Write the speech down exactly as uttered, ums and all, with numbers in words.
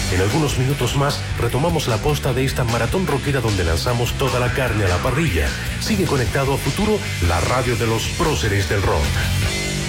En algunos minutos más retomamos la posta de esta maratón rockera donde lanzamos toda la carne a la parrilla. Sigue conectado a Futuro, la radio de los próceres del rock.